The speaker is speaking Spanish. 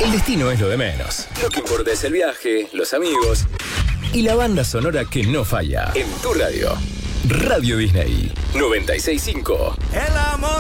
El destino es lo de menos. Lo que importa es el viaje, los amigos y la banda sonora que no falla. En tu radio. Radio Disney 96.5. El amor